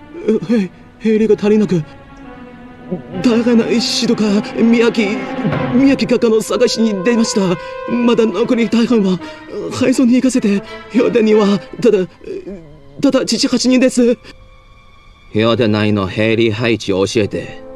兵力が足りなく、大変な石とか宮城閣下の探しに出ました。まだ残り大半は配送に行かせて、兵田にはただ7、8人です。 兵田内の兵力配置を教えて。